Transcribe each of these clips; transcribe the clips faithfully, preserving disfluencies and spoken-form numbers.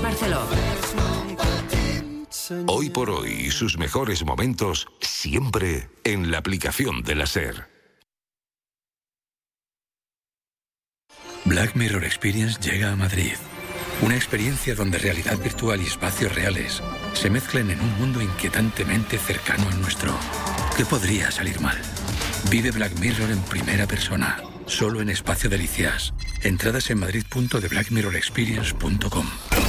Barceló. Hoy por hoy, sus mejores momentos siempre en la aplicación de la SER. Black Mirror Experience llega a Madrid. Una experiencia donde realidad virtual y espacios reales se mezclan en un mundo inquietantemente cercano al nuestro. ¿Qué podría salir mal? Vive Black Mirror en primera persona, solo en Espacio Delicias. Entradas en madrid punto de black mirror experience punto com.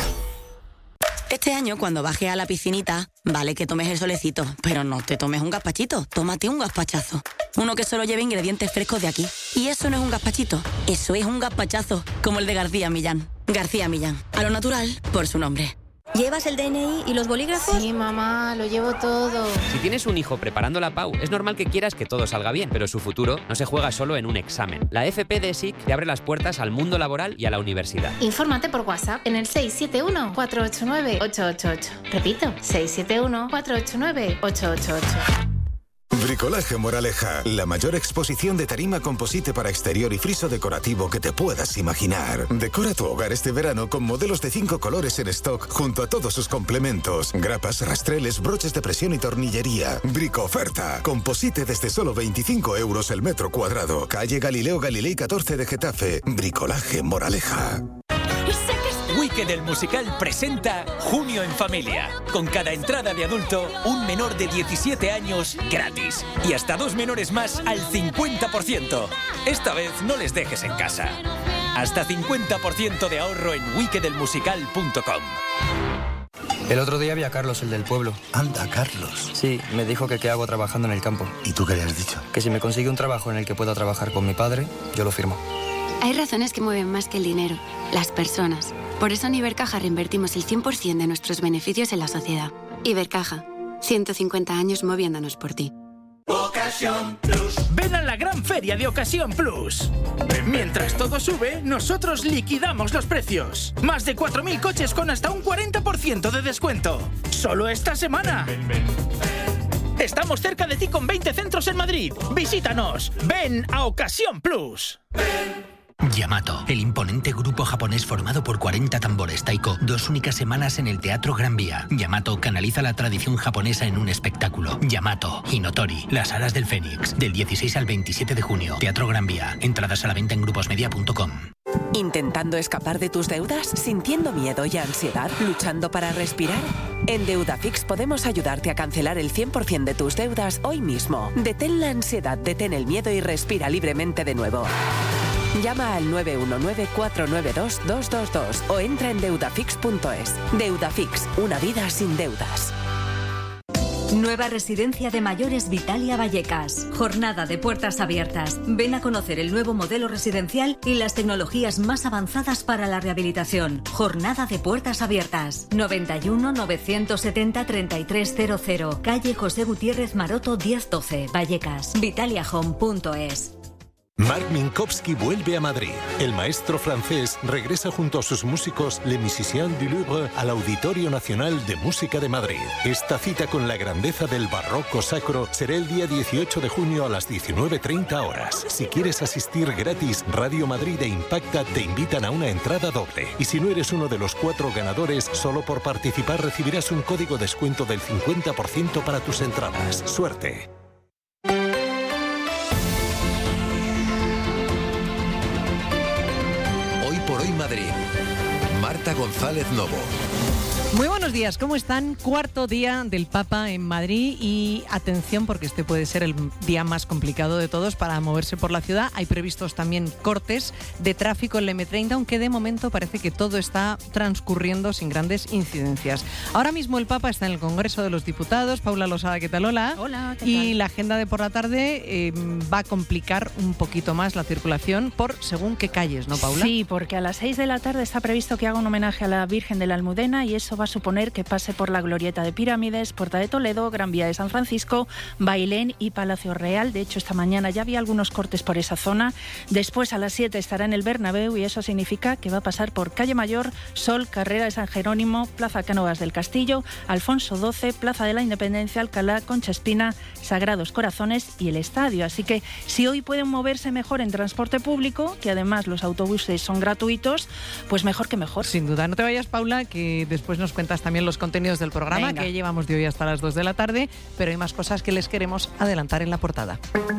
Este año, cuando bajes a la piscinita, vale que tomes el solecito, pero no te tomes un gazpachito, tómate un gazpachazo. Uno que solo lleve ingredientes frescos de aquí. Y eso no es un gazpachito, eso es un gazpachazo, como el de García Millán. García Millán, a lo natural, por su nombre. ¿Llevas el D N I y los bolígrafos? Sí, mamá, lo llevo todo. Si tienes un hijo preparando la P A U, es normal que quieras que todo salga bien, pero su futuro no se juega solo en un examen. La F P de S I C te abre las puertas al mundo laboral y a la universidad. Infórmate por WhatsApp en el seis siete uno, cuatro ocho nueve, ocho ocho ocho. Repito, seis siete uno, cuatro ocho nueve, ocho ocho ocho. Bricolaje Moraleja, la mayor exposición de tarima composite para exterior y friso decorativo que te puedas imaginar. Decora tu hogar este verano con modelos de cinco colores en stock junto a todos sus complementos, grapas, rastreles, broches de presión y tornillería. Bricoferta, composite desde solo veinticinco euros el metro cuadrado. Calle Galileo Galilei catorce de Getafe. Bricolaje Moraleja. Wicked el musical presenta Junio en Familia. Con cada entrada de adulto, un menor de diecisiete años gratis. Y hasta dos menores más al cincuenta por ciento. Esta vez no les dejes en casa. Hasta cincuenta por ciento de ahorro en wicked el musical punto com. El otro día vi a Carlos, el del pueblo. Anda, Carlos. Sí, me dijo que qué hago trabajando en el campo. ¿Y tú qué le has dicho? Que si me consigue un trabajo en el que pueda trabajar con mi padre, yo lo firmo. Hay razones que mueven más que el dinero, las personas. Por eso en Ibercaja reinvertimos el cien por ciento de nuestros beneficios en la sociedad. Ibercaja, ciento cincuenta años moviéndonos por ti. Ocasión Plus. Ven a la gran feria de Ocasión Plus. Mientras todo sube, nosotros liquidamos los precios. Más de cuatro mil coches con hasta un cuarenta por ciento de descuento. Solo esta semana. Ven, ven, ven. Estamos cerca de ti con veinte centros en Madrid. Visítanos. Ven a Ocasión Plus. Ven. Yamato, el imponente grupo japonés formado por cuarenta tambores taiko, dos únicas semanas en el Teatro Gran Vía. Yamato canaliza la tradición japonesa en un espectáculo. Yamato, Hinotori, Las Alas del Fénix, del dieciséis al veintisiete de junio. Teatro Gran Vía. Entradas a la venta en gruposmedia punto com. ¿Intentando escapar de tus deudas? ¿Sintiendo miedo y ansiedad? ¿Luchando para respirar? En Deudafix podemos ayudarte a cancelar el cien por ciento de tus deudas hoy mismo. Detén la ansiedad, detén el miedo y respira libremente de nuevo. Llama al nueve uno nueve, cuatro nueve dos, dos dos dos o entra en deudafix punto es. Deudafix, una vida sin deudas. Nueva residencia de mayores Vitalia Vallecas. Jornada de puertas abiertas. Ven a conocer el nuevo modelo residencial y las tecnologías más avanzadas para la rehabilitación. Jornada de puertas abiertas. noventa y uno, novecientos setenta, treinta y tres cero cero. Calle José Gutiérrez Maroto diez doce. Vallecas. vitalia home punto es. Marc Minkowski vuelve a Madrid. El maestro francés regresa junto a sus músicos Les Musiciens du Louvre al Auditorio Nacional de Música de Madrid. Esta cita con la grandeza del barroco sacro será el día dieciocho de junio a las diecinueve treinta horas. Si quieres asistir gratis, Radio Madrid e Impacta te invitan a una entrada doble. Y si no eres uno de los cuatro ganadores, solo por participar recibirás un código descuento del cincuenta por ciento para tus entradas. ¡Suerte! Madrid. Marta González Novo. Muy buenos días, ¿cómo están? Cuarto día del Papa en Madrid y atención porque este puede ser el día más complicado de todos para moverse por la ciudad. Hay previstos también cortes de tráfico en la eme treinta, aunque de momento parece que todo está transcurriendo sin grandes incidencias. Ahora mismo el Papa está en el Congreso de los Diputados. Paula Losada, ¿qué tal? Hola. Hola, ¿qué tal? Y la agenda de por la tarde eh, va a complicar un poquito más la circulación por según qué calles, ¿no, Paula? Sí, porque a las seis de la tarde está previsto que haga un homenaje a la Virgen de la Almudena y eso eso va a suponer que pase por la Glorieta de Pirámides, Puerta de Toledo, Gran Vía de San Francisco, Bailén y Palacio Real. De hecho, esta mañana ya había algunos cortes por esa zona. Después, a las siete, estará en el Bernabéu y eso significa que va a pasar por Calle Mayor, Sol, Carrera de San Jerónimo, Plaza Cánovas del Castillo, Alfonso doce, Plaza de la Independencia, Alcalá, Concha Espina, Sagrados Corazones y el Estadio. Así que si hoy pueden moverse mejor en transporte público, que además los autobuses son gratuitos, pues mejor que mejor. Sin duda. No te vayas, Paula, que después nos cuentas también los contenidos del programa. Venga. Que llevamos de hoy hasta las dos de la tarde, pero hay más cosas que les queremos adelantar en la portada.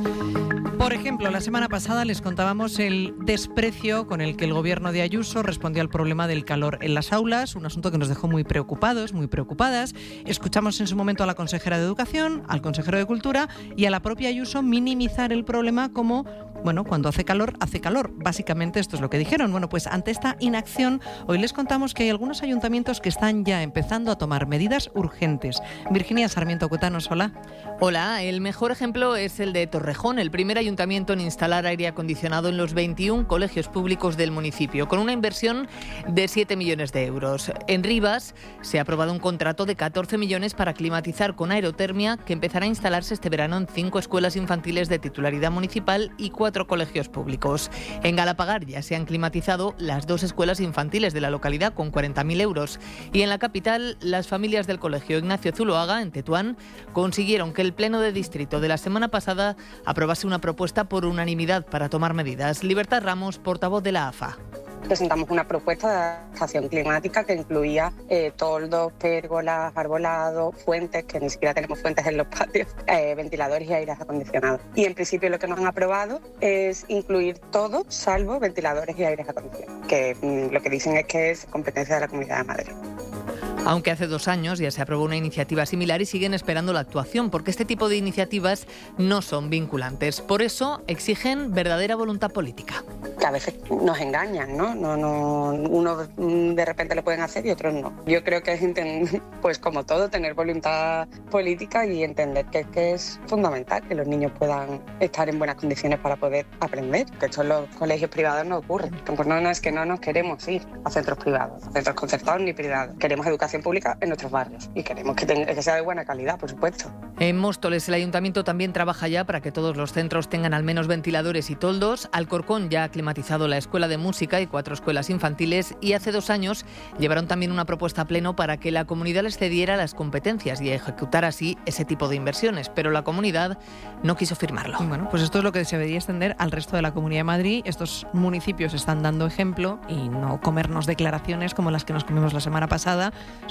Por ejemplo, la semana pasada les contábamos el desprecio con el que el gobierno de Ayuso respondió al problema del calor en las aulas, un asunto que nos dejó muy preocupados, muy preocupadas. Escuchamos en su momento a la consejera de Educación, al consejero de Cultura y a la propia Ayuso minimizar el problema como, bueno, cuando hace calor, hace calor. Básicamente esto es lo que dijeron. Bueno, pues ante esta inacción, hoy les contamos que hay algunos ayuntamientos que están ya empezando a tomar medidas urgentes. Virginia Sarmiento Cutanos, hola. Hola, el mejor ejemplo es el de Torrejón, el primer ayuntamiento en instalar aire acondicionado en los veintiún colegios públicos del municipio, con una inversión de siete millones de euros. En Rivas se ha aprobado un contrato de catorce millones para climatizar con aerotermia, que empezará a instalarse este verano en cinco escuelas infantiles de titularidad municipal y cuatro colegios públicos. En Galapagar ya se han climatizado las dos escuelas infantiles de la localidad con cuarenta mil euros. Y en la capital, las familias del colegio Ignacio Zuloaga, en Tetuán, consiguieron que el Pleno de Distrito de la semana pasada aprobase una propuesta por unanimidad para tomar medidas. Libertad Ramos, portavoz de la A F A. Presentamos una propuesta de adaptación climática que incluía eh, toldos, pérgolas, arbolados, fuentes, que ni siquiera tenemos fuentes en los patios, eh, ventiladores y aires acondicionados. Y en principio lo que nos han aprobado es incluir todo, salvo ventiladores y aires acondicionados, que mm, lo que dicen es que es competencia de la Comunidad de Madrid. Aunque hace dos años ya se aprobó una iniciativa similar y siguen esperando la actuación, porque este tipo de iniciativas no son vinculantes. Por eso exigen verdadera voluntad política. Que a veces nos engañan, ¿no? No, no, uno de repente lo pueden hacer y otros no. Yo creo que es, entender, pues como todo, tener voluntad política y entender que, que es fundamental que los niños puedan estar en buenas condiciones para poder aprender, que esto en los colegios privados no ocurre. Pues no, no es que no nos queremos ir a centros privados, a centros concertados ni privados. Queremos educación pública en nuestros barrios y queremos que, tenga, que sea de buena calidad, por supuesto. En Móstoles el ayuntamiento también trabaja ya para que todos los centros tengan al menos ventiladores y toldos. Alcorcón ya ha climatizado la escuela de música y cuatro escuelas infantiles y hace dos años llevaron también una propuesta a pleno para que la comunidad les cediera las competencias y ejecutara así ese tipo de inversiones, pero la comunidad no quiso firmarlo. Bueno, pues esto es lo que se debería extender al resto de la Comunidad de Madrid. Estos municipios están dando ejemplo y no comernos declaraciones como las que nos comimos la semana pasada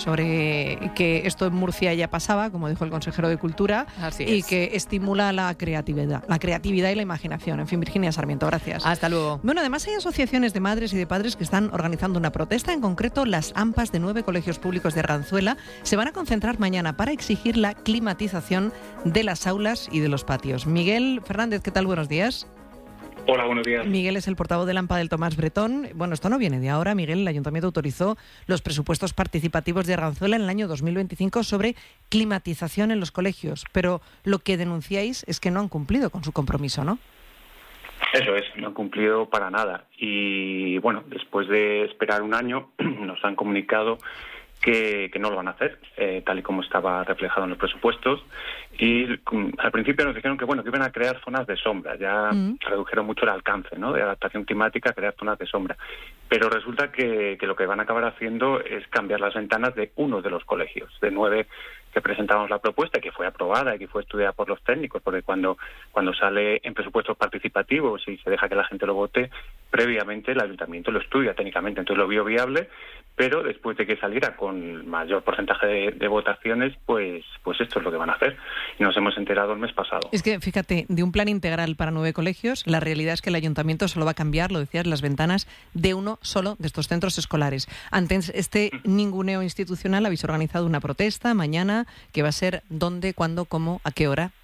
sobre que esto en Murcia ya pasaba, como dijo el consejero de Cultura, Así y es. que estimula la creatividad, la creatividad y la imaginación. En fin, Virginia Sarmiento, gracias. Hasta luego. Bueno, además hay asociaciones de madres y de padres que están organizando una protesta. En concreto, las AMPAs de nueve colegios públicos de Arganzuela se van a concentrar mañana para exigir la climatización de las aulas y de los patios. Miguel Fernández, ¿qué tal? Buenos días. Hola, buenos días. Miguel es el portavoz del AMPA del Tomás Bretón. Bueno, esto no viene de ahora. Miguel, el Ayuntamiento autorizó los presupuestos participativos de Arganzuela en el año dos mil veinticinco sobre climatización en los colegios. Pero lo que denunciáis es que no han cumplido con su compromiso, ¿no? Eso es, no han cumplido para nada. Y bueno, después de esperar un año, nos han comunicado que, que no lo van a hacer, eh, tal y como estaba reflejado en los presupuestos. Y um, al principio nos dijeron que bueno que iban a crear zonas de sombra, ya mm. redujeron mucho el alcance, ¿no?, de adaptación climática, crear zonas de sombra. Pero resulta que, que lo que van a acabar haciendo es cambiar las ventanas de uno de los colegios, de nueve que presentamos la propuesta, que fue aprobada y que fue estudiada por los técnicos, porque cuando, cuando sale en presupuestos participativos y se deja que la gente lo vote, previamente el ayuntamiento lo estudia técnicamente, entonces lo vio viable, pero después de que saliera con mayor porcentaje de, de votaciones, pues, pues esto es lo que van a hacer. Y nos hemos enterado el mes pasado. Es que, fíjate, de un plan integral para nueve colegios, la realidad es que el ayuntamiento solo va a cambiar, lo decías, las ventanas de uno solo de estos centros escolares. Ante este ninguneo institucional habéis organizado una protesta mañana, que va a ser dónde, cuándo, cómo, a qué hora.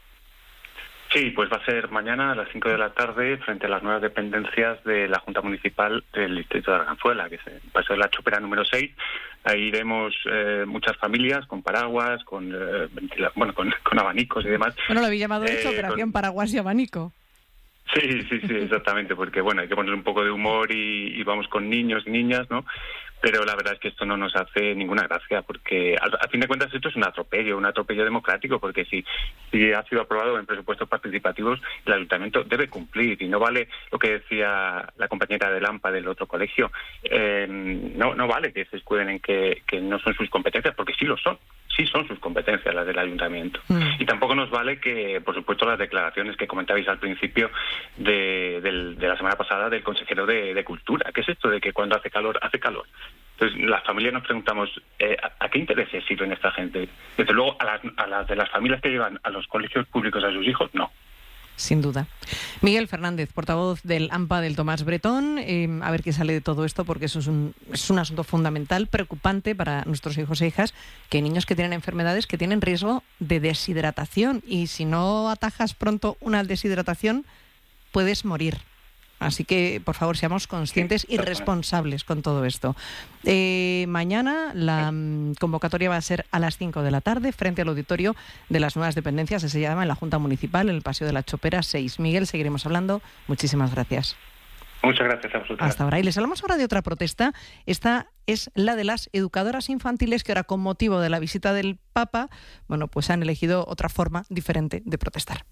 Sí, pues va a ser mañana a las cinco de la tarde frente a las nuevas dependencias de la Junta Municipal del Distrito de Arganzuela, que es el Paseo de la Chopera número seis. Ahí iremos eh, muchas familias con paraguas, con, eh, ventila- bueno, con, con abanicos y demás. Bueno, lo habéis llamado eh, hecho Operación con... Paraguas y Abanico. Sí, sí, sí, exactamente, porque bueno, hay que poner un poco de humor y, y vamos con niños y niñas, ¿no?, Pero la verdad es que esto no nos hace ninguna gracia, porque al, a fin de cuentas esto es un atropello, un atropello democrático, porque si, si ha sido aprobado en presupuestos participativos, el ayuntamiento debe cumplir, y no vale lo que decía la compañera de Lampa del otro colegio, eh, no, no vale que se escuden en que, que no son sus competencias, porque sí lo son. Sí son sus competencias las del ayuntamiento. Mm. Y tampoco nos vale que, por supuesto, las declaraciones que comentabais al principio de, de, de la semana pasada del consejero de, de Cultura. ¿Qué es esto de que cuando hace calor, hace calor? Entonces, las familias nos preguntamos, eh, ¿a, ¿a qué intereses sirven esta gente? Desde luego, a las, a las de las familias que llevan a los colegios públicos a sus hijos, no. Sin duda. Miguel Fernández, portavoz del AMPA del Tomás Bretón, eh, a ver qué sale de todo esto, porque eso es un, es un asunto fundamental, preocupante para nuestros hijos e hijas, que hay niños que tienen enfermedades que tienen riesgo de deshidratación, y si no atajas pronto una deshidratación, puedes morir. Así que, por favor, seamos conscientes y responsables con todo esto. Eh, mañana la mm, convocatoria va a ser a las cinco de la tarde frente al auditorio de las nuevas dependencias, que se llama en la Junta Municipal, en el Paseo de la Chopera seis. Miguel, seguiremos hablando. Muchísimas gracias. Muchas gracias a vosotros. Hasta ahora. Y les hablamos ahora de otra protesta. Esta es la de las educadoras infantiles, que ahora, con motivo de la visita del Papa, bueno, pues han elegido otra forma diferente de protestar.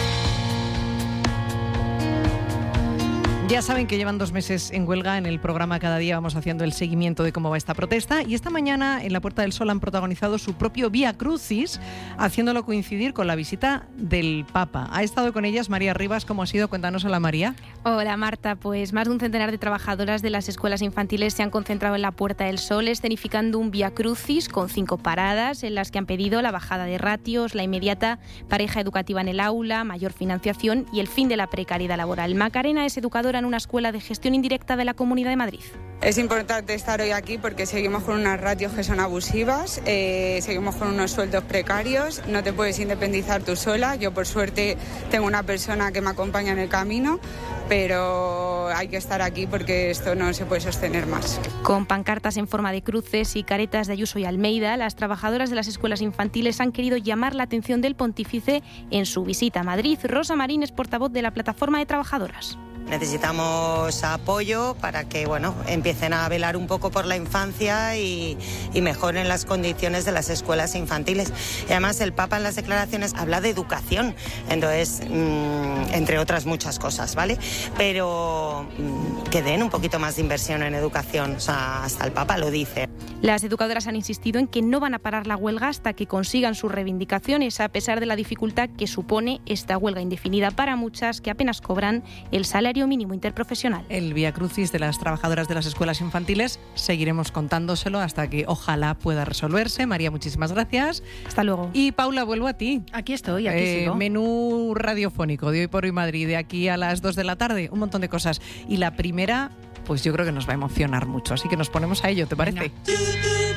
Ya saben que llevan dos meses en huelga. En el programa Cada Día vamos haciendo el seguimiento de cómo va esta protesta, y esta mañana en la Puerta del Sol han protagonizado su propio Vía Crucis, haciéndolo coincidir con la visita del Papa. Ha estado con ellas María Rivas. ¿Cómo ha sido? Cuéntanos. Hola, María. Hola, Marta. Pues más de un centenar de trabajadoras de las escuelas infantiles se han concentrado en la Puerta del Sol, escenificando un Vía Crucis con cinco paradas en las que han pedido la bajada de ratios, la inmediata pareja educativa en el aula, mayor financiación y el fin de la precariedad laboral. Macarena es educadora en una escuela de gestión indirecta de la Comunidad de Madrid. Es importante estar hoy aquí porque seguimos con unas ratios que son abusivas, eh, seguimos con unos sueldos precarios, no te puedes independizar tú sola. Yo, por suerte, tengo una persona que me acompaña en el camino, pero hay que estar aquí porque esto no se puede sostener más. Con pancartas en forma de cruces y caretas de Ayuso y Almeida, las trabajadoras de las escuelas infantiles han querido llamar la atención del pontífice en su visita a Madrid. Rosa Marín es portavoz de la Plataforma de Trabajadoras. Necesitamos apoyo para que, bueno, empiecen a velar un poco por la infancia y, y mejoren las condiciones de las escuelas infantiles. Y además el Papa en las declaraciones habla de educación, entonces, mmm, entre otras muchas cosas, ¿vale? Pero mmm, que den un poquito más de inversión en educación, o sea, hasta el Papa lo dice. Las educadoras han insistido en que no van a parar la huelga hasta que consigan sus reivindicaciones, a pesar de la dificultad que supone esta huelga indefinida para muchas que apenas cobran el salario mínimo interprofesional. El Vía Crucis de las trabajadoras de las escuelas infantiles seguiremos contándoselo hasta que ojalá pueda resolverse. María, muchísimas gracias. Hasta luego. Y Paula, vuelvo a ti. Aquí estoy, aquí eh, sigo. Menú radiofónico de Hoy por Hoy Madrid, de aquí a las dos de la tarde, un montón de cosas. Y la primera, pues yo creo que nos va a emocionar mucho, así que nos ponemos a ello, ¿te parece? Venga.